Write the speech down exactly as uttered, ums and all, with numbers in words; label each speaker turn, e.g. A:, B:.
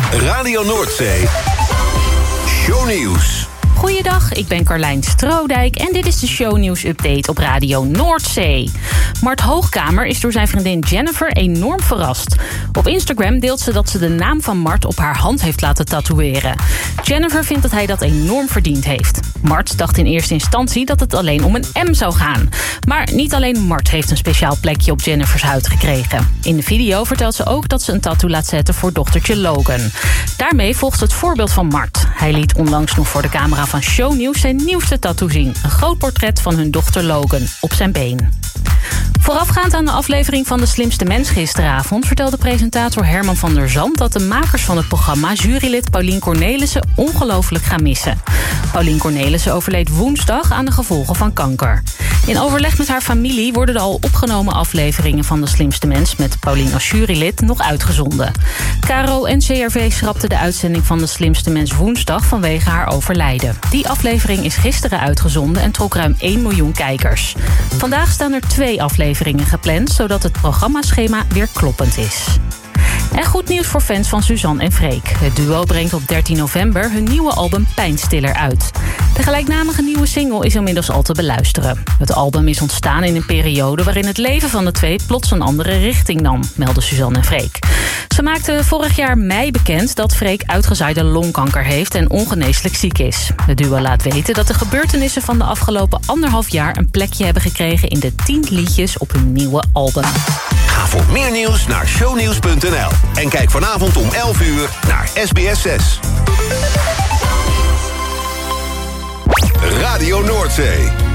A: Radio Noordzee. Shownieuws.
B: Goeiedag, ik ben Carlijn Stroodijk en dit is de shownieuws-update op Radio Noordzee. Mart Hoogkamer is door zijn vriendin Jennifer enorm verrast. Op Instagram deelt ze dat ze de naam van Mart op haar hand heeft laten tatoeëren. Jennifer vindt dat hij dat enorm verdiend heeft. Mart dacht in eerste instantie dat het alleen om een M zou gaan. Maar niet alleen Mart heeft een speciaal plekje op Jennifers huid gekregen. In de video vertelt ze ook dat ze een tattoo laat zetten voor dochtertje Logan. Daarmee volgt het voorbeeld van Mart. Hij liet onlangs nog voor de camera van Shownieuws zijn nieuwste tattoo zien. Een groot portret van hun dochter Logan op zijn been. Voorafgaand aan de aflevering van De Slimste Mens gisteravond vertelde presentator Herman van der Zand dat de makers van het programma jurylid Paulien Cornelissen ongelooflijk gaan missen. Paulien Cornelissen overleed woensdag aan de gevolgen van kanker. In overleg met haar familie worden de al opgenomen afleveringen van De Slimste Mens met Paulien als jurylid nog uitgezonden. Caro en C R V schrapten de uitzending van De Slimste Mens woensdag vanwege haar overlijden. Die aflevering is gisteren uitgezonden en trok ruim één miljoen kijkers. Vandaag staan er twee afleveringen gepland, zodat het programmaschema weer kloppend is. En goed nieuws voor fans van Suzanne en Freek. Het duo brengt op dertien november hun nieuwe album Pijnstiller uit. De gelijknamige nieuwe single is inmiddels al te beluisteren. Het album is ontstaan in een periode waarin het leven van de twee plots een andere richting nam, melden Suzanne en Freek. Ze maakten vorig jaar mei bekend dat Freek uitgezaaide longkanker heeft en ongeneeslijk ziek is. Het duo laat weten dat de gebeurtenissen van de afgelopen anderhalf jaar een plekje hebben gekregen in de tien liedjes op hun nieuwe album.
A: Ga voor meer nieuws naar shownieuws punt n l. En kijk vanavond om elf uur naar S B S zes. Radio Noordzee.